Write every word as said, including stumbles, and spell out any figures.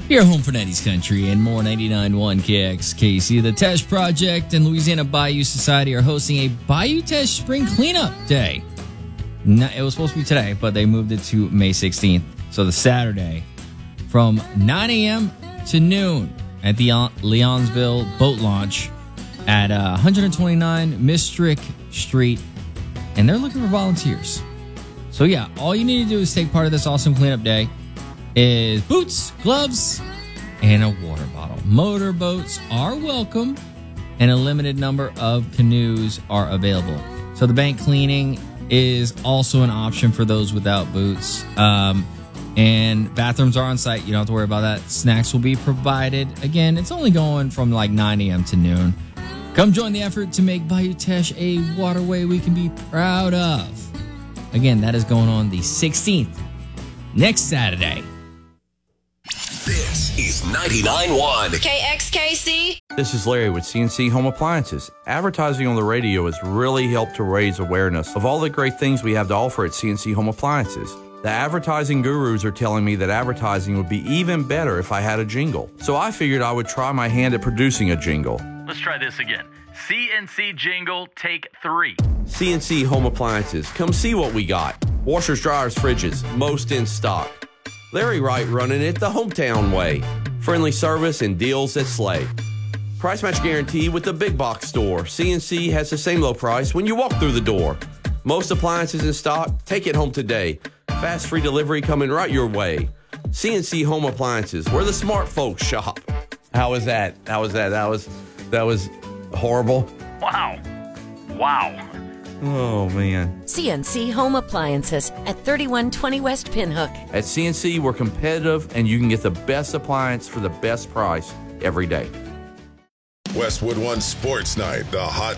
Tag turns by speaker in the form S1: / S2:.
S1: Your home for nineties country and more. Ninety-nine point one K X K C. The Tesh Project and Louisiana Bayou Society are hosting a Bayou Tesh Spring Cleanup Day. No, it was supposed to be today, but they moved it to May sixteenth. So the Saturday from nine a.m. to noon at the Leonsville Boat Launch at uh, one twenty-nine Mistrick Street. And they're looking for volunteers. So yeah, all you need to do is take part of this awesome cleanup day. Is boots, gloves, and a water bottle. Motorboats are welcome, and a limited number of canoes are available. So the bank cleaning is also an option for those without boots. Um, and bathrooms are on site. You don't have to worry about that. Snacks will be provided. Again, it's only going from like nine a.m. to noon. Come join the effort to make Bayou Tesh a waterway we can be proud of. Again, that is going on the sixteenth, next Saturday.
S2: This is ninety-nine point one
S3: K X K C.
S4: This is Larry with C N C Home Appliances. Advertising on the radio has really helped to raise awareness of all the great things we have to offer at C N C Home Appliances. The advertising gurus are telling me that advertising would be even better if I had a jingle. So I figured I would try my hand at producing a jingle.
S5: Let's try this again. C N C jingle, take three.
S4: C N C Home Appliances. Come see what we got. Washers, dryers, fridges, most in stock. Larry Wright running it the hometown way. Friendly service and deals that slay. Price match guarantee with the big box store. C N C has the same low price when you walk through the door. Most appliances in stock. Take it home today. Fast free delivery coming right your way. C N C Home Appliances, where the smart folks shop. How was that? How was that? That was that was horrible.
S5: Wow. Wow.
S4: Oh, man.
S3: C N C Home Appliances at thirty-one twenty West Pinhook.
S4: At C N C, we're competitive, and you can get the best appliance for the best price every day.
S2: Westwood One Sports Night, the hot